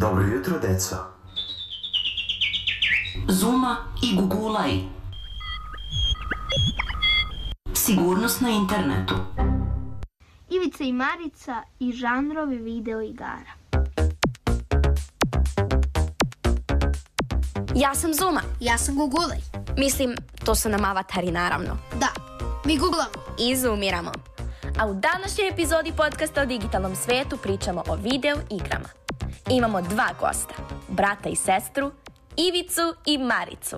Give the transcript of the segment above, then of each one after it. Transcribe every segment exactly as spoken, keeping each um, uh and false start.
Dobro jutro, deco. Zuma i gugulaj. Sigurnost na internetu. Ivica i Marica i žanrovi video igara. Ja sam Zuma. Ja sam Gugulaj. Mislim, to su nam avatari, naravno. Da, mi googlamo. I zoomiramo. A u današnjoj epizodi podcasta o digitalnom svetu pričamo o video igrama. Imamo dva gosta, brata i sestru, Ivicu i Maricu.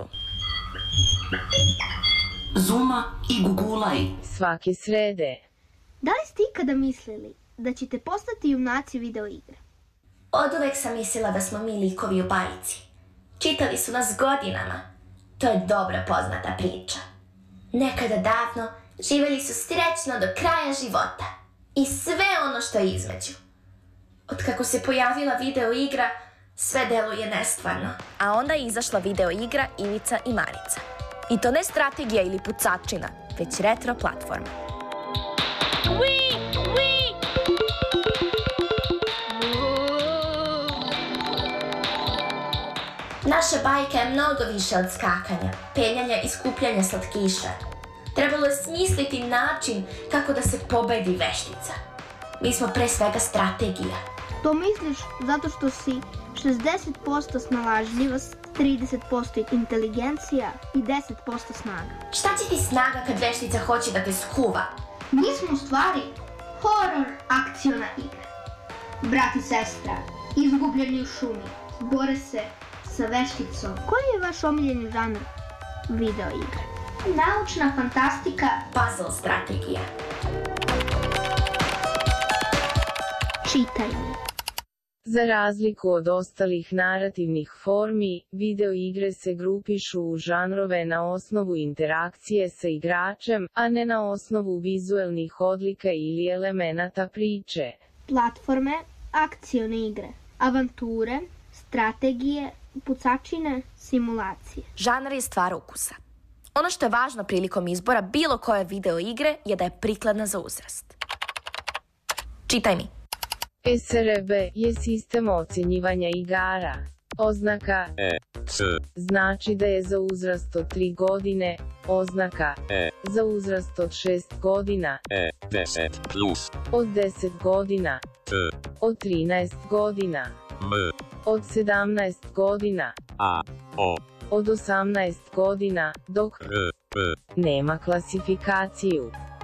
Zuma i gugulaj. Svake srede. Da li ste ikada mislili da ćete postati junaci video igre? Oduvek sam mislila da smo mi likovi u bajci. Čitali su nas godinama. To je dobra poznata priča. Nekada davno živjeli su srećno do kraja života. I sve ono što je između. Otkako se pojavila video igra, sve deluje nestvarno. A onda je izašla video igra Ivica i Marica. I to ne strategija ili pucačina, već retro platforma. Ui, ui. Naša bajka je mnogo više od skakanja, penjanja i skupljanja slatkiša. Trebalo je smisliti način kako da se pobedi veštica. Mi smo pre svega strategija. To misliš zato što si šezdeset posto snalažljivost, trideset posto inteligencija i deset posto snaga. Šta će ti snaga kad veštica hoće da te skuva? Mi smo u stvari horor akciona igra. Brat i sestra, izgubljeni u šumi, bore se sa vešticom. Koji je vaš omiljeni žanr video igre? Naučna fantastika, puzzle strategija. Čitanje. Za razliku od ostalih narativnih formi, video igre se grupišu u žanrove na osnovu interakcije sa igračem, a ne na osnovu vizuelnih odlika ili elemenata priče. Platforme, akcione igre, avanture, strategije, pucačine, simulacije. Žanr je stvar ukusa. Ono što je važno prilikom izbora bilo koje video igre je da je prikladna za uzrast. Čitaj mi. S R B je sistem ocenjivanja igara. Oznaka E, C znači da je za uzrast od tri godine, oznaka E za uzrast od šest godina, E, deset plus, od deset godina, T, od trinaest godina, M, od sedamnaest godina, A, O, od osamnaest godina, dok R, P, nema klasifikaciju.